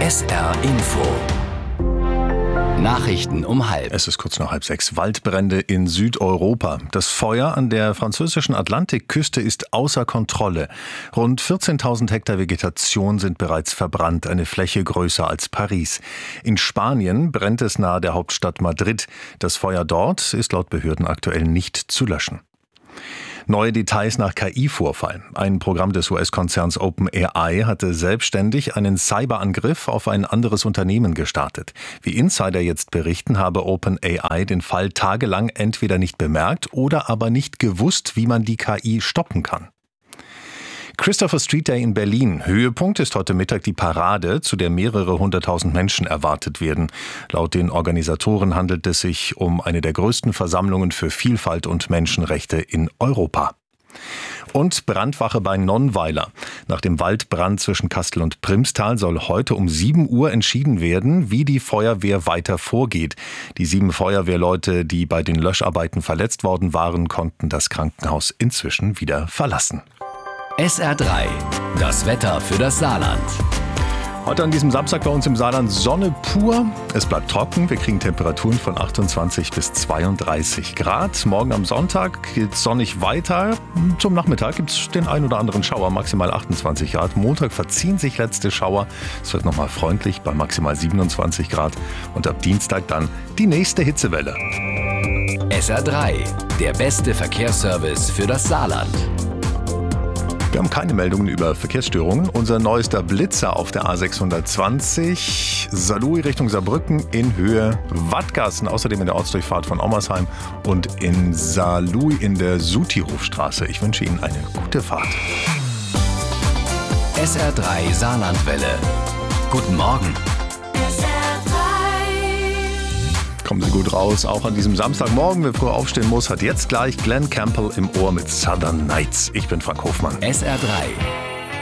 SR Info. Nachrichten um 5:30. Es ist kurz nach 5:30. Waldbrände in Südeuropa. Das Feuer an der französischen Atlantikküste ist außer Kontrolle. Rund 14.000 Hektar Vegetation sind bereits verbrannt, eine Fläche größer als Paris. In Spanien brennt es nahe der Hauptstadt Madrid. Das Feuer dort ist laut Behörden aktuell nicht zu löschen. Neue Details nach KI-Vorfall. Ein Programm des US-Konzerns OpenAI hatte selbstständig einen Cyberangriff auf ein anderes Unternehmen gestartet. Wie Insider jetzt berichten, habe OpenAI den Fall tagelang entweder nicht bemerkt oder aber nicht gewusst, wie man die KI stoppen kann. Christopher Street Day in Berlin. Höhepunkt ist heute Mittag die Parade, zu der mehrere 100.000 Menschen erwartet werden. Laut den Organisatoren handelt es sich um eine der größten Versammlungen für Vielfalt und Menschenrechte in Europa. Und Brandwache bei Nonnweiler. Nach dem Waldbrand zwischen Kastel und Primstal soll heute um 7 Uhr entschieden werden, wie die Feuerwehr weiter vorgeht. Die 7 Feuerwehrleute, die bei den Löscharbeiten verletzt worden waren, konnten das Krankenhaus inzwischen wieder verlassen. SR3, das Wetter für das Saarland. Heute an diesem Samstag bei uns im Saarland Sonne pur. Es bleibt trocken. Wir kriegen Temperaturen von 28 bis 32 Grad. Morgen am Sonntag geht es sonnig weiter. Zum Nachmittag gibt es den ein oder anderen Schauer, maximal 28 Grad. Montag verziehen sich letzte Schauer. Es wird nochmal freundlich bei maximal 27 Grad. Und ab Dienstag dann die nächste Hitzewelle. SR3, der beste Verkehrsservice für das Saarland. Wir haben keine Meldungen über Verkehrsstörungen. Unser neuester Blitzer auf der A620, Saarlouis Richtung Saarbrücken in Höhe Wattgassen, außerdem in der Ortsdurchfahrt von Ommersheim und in Saarlouis in der Sutihofstraße. Ich wünsche Ihnen eine gute Fahrt. SR3 Saarlandwelle. Guten Morgen. Kommen Sie gut raus, auch an diesem Samstagmorgen, wer früh aufstehen muss, hat jetzt gleich Glenn Campbell im Ohr mit Southern Nights. Ich bin Frank Hofmann. SR3.